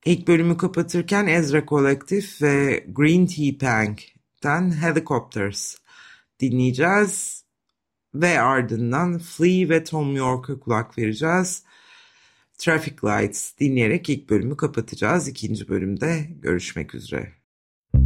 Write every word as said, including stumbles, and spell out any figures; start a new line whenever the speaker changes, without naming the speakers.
İlk bölümü kapatırken Ezra Collective ve Green Tea Pang'den Helicopters dinleyeceğiz. Ve ardından Flea ve Tom York'a kulak vereceğiz. Traffic Lights dinleyerek ilk bölümü kapatacağız. İkinci bölümde görüşmek üzere.